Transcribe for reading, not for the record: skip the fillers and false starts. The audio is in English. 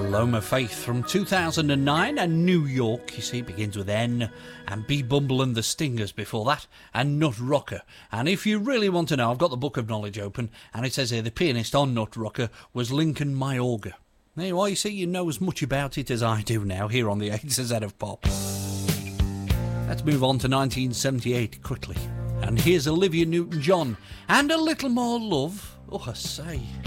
Paloma Faith from 2009, and New York, you see, begins with N, and B Bumble and the Stingers before that, and Nut Rocker. And if you really want to know, I've got the book of knowledge open, and it says here the pianist on Nut Rocker was Lincoln Mayorga. There you are, you see, you know as much about it as I do now, here on the A to Z of Pop. Let's move on to 1978 quickly. And here's Olivia Newton-John, and A Little More Love. Oh, I say...